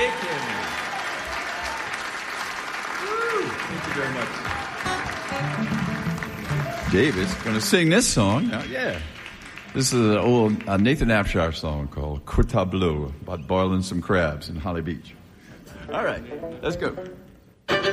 Aiken. Woo. Thank you very much. David's going to sing this song. Yeah. This is an old Nathan Abshire song called Coeur Tableau, about boiling some crabs in Holly Beach. All right, let's go.